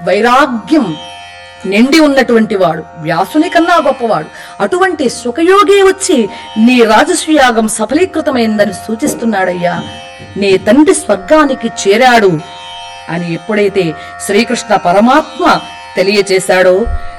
వైరాగ్యం నిండి ఉన్నటువంటి వాడు, వ్యాసుని కన్నా గొప్పవాడు. అటువంటి సుఖయోగి వచ్చి నీ రాజసూయాగం సఫలీకృతమైందని సూచిస్తున్నాడయ్యా, నీ తండ్రి స్వర్గానికి చేరాడు అని ఎప్పుడైతే శ్రీకృష్ణ పరమాత్మ తెలియచేశాడో